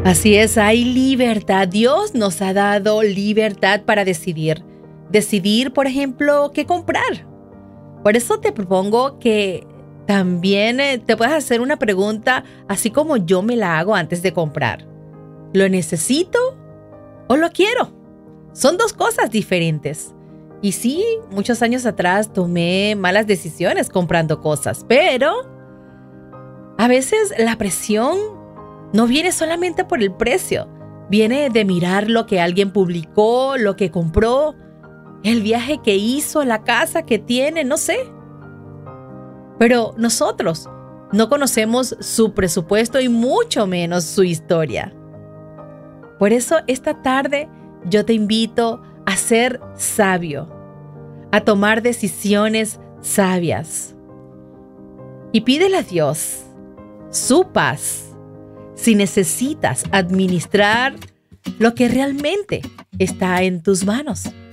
Así es, hay libertad. Dios nos ha dado libertad para decidir. Decidir, por ejemplo, qué comprar. Por eso te propongo que también te puedas hacer una pregunta así como yo me la hago antes de comprar. ¿Lo necesito o lo quiero? Son dos cosas diferentes. Y sí, muchos años atrás tomé malas decisiones comprando cosas, pero a veces la presión no viene solamente por el precio. Viene de mirar lo que alguien publicó, lo que compró, el viaje que hizo, la casa que tiene, no sé. Pero nosotros no conocemos su presupuesto y mucho menos su historia. Por eso esta tarde yo te invito a ser sabio, a tomar decisiones sabias. Y pídele a Dios su paz si necesitas administrar lo que realmente está en tus manos.